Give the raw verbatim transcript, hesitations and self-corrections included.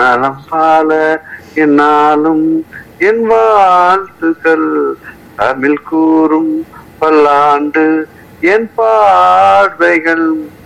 நலம் பால என்னாலும் என் வாழ்த்துக்கள் தமிழ் கூறும் பல்லாண்டு என் பார்வைகள்